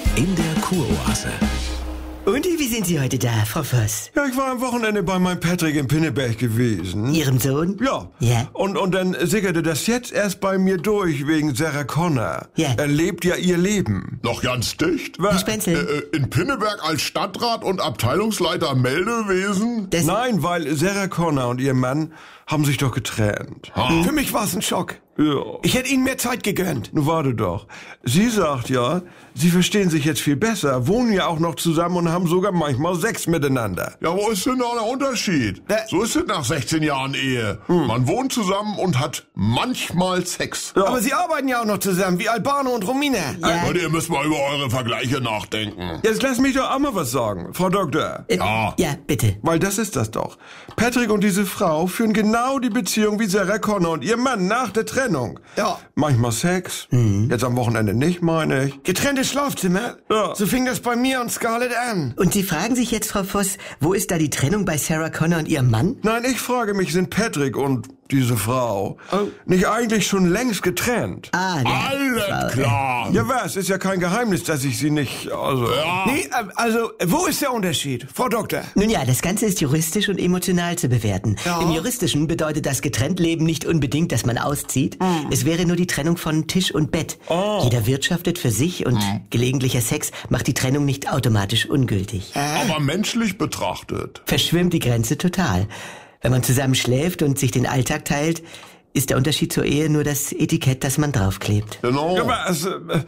in der Kuroase. Und wie sind Sie heute da, Frau Voss? Ja, ich war am Wochenende bei meinem Patrick in Pinneberg gewesen. Ihrem Sohn? Ja. Ja. Und dann sickerte das jetzt erst bei mir durch wegen Sarah Connor. Ja. Er lebt ja ihr Leben. Noch ganz dicht? Herr Spenzel? In Pinneberg als Stadtrat und Abteilungsleiter Meldewesen? Nein, weil Sarah Connor und ihr Mann haben sich doch getrennt. Für mich war es ein Schock. Ja. Ich hätte Ihnen mehr Zeit gegönnt. Nun warte doch. Sie sagt ja, sie verstehen sich jetzt viel besser, wohnen ja auch noch zusammen und haben sogar manchmal Sex miteinander. Ja, wo ist denn da der Unterschied? So ist es nach 16 Jahren Ehe. Man wohnt zusammen und hat manchmal Sex. Ja. Aber Sie arbeiten ja auch noch zusammen, wie Albano und Romina. Ja. Leute, ihr müsst mal über eure Vergleiche nachdenken. Jetzt lass mich doch auch mal was sagen, Frau Doktor. Ja. Ja, bitte. Weil das ist das doch. Patrick und diese Frau führen genau die Beziehung wie Sarah Connor und ihr Mann nach der Trennung. Ja. Manchmal Sex, jetzt am Wochenende nicht, meine ich. Getrennte Schlafzimmer. Ja. So fing das bei mir und Scarlett an. Und Sie fragen sich jetzt, Frau Voss, wo ist da die Trennung bei Sarah Connor und ihrem Mann? Nein, ich frage mich, sind Patrick und diese Frau nicht eigentlich schon längst getrennt? Ah, Alles klar. Ja was, ist ja kein Geheimnis, dass ich sie nicht, Nee, also, wo ist der Unterschied, Frau Doktor? Nun ja, das Ganze ist juristisch und emotional zu bewerten. Ja. Im Juristischen bedeutet das Getrennt-Leben nicht unbedingt, dass man auszieht. Es wäre nur die Trennung von Tisch und Bett. Jeder wirtschaftet für sich und gelegentlicher Sex macht die Trennung nicht automatisch ungültig. Aber menschlich betrachtet. Verschwimmt die Grenze total. Wenn man zusammen schläft und sich den Alltag teilt, ist der Unterschied zur Ehe nur das Etikett, das man draufklebt. Genau. ja was,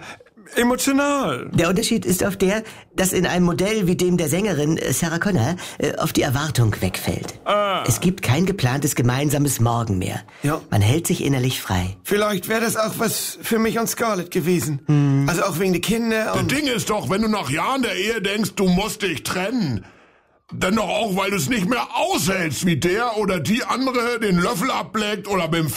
emotional. Der Unterschied ist auf der, dass in einem Modell wie dem der Sängerin Sarah Connor auf die Erwartung wegfällt. Es gibt kein geplantes gemeinsames Morgen mehr. Ja. Man hält sich innerlich frei. Vielleicht wäre das auch was für mich und Scarlett gewesen. Also auch wegen der Kinder Das und... Ding ist doch, wenn du nach Jahren der Ehe denkst, du musst dich trennen, dann doch auch, weil du es nicht mehr aushältst, wie der oder die andere den Löffel ableckt oder mit dem